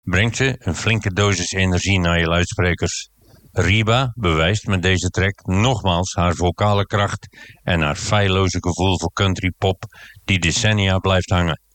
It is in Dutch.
brengt ze een flinke dosis energie naar je luidsprekers. Reba bewijst met deze track nogmaals haar vocale kracht en haar feilloze gevoel voor country pop die decennia blijft hangen.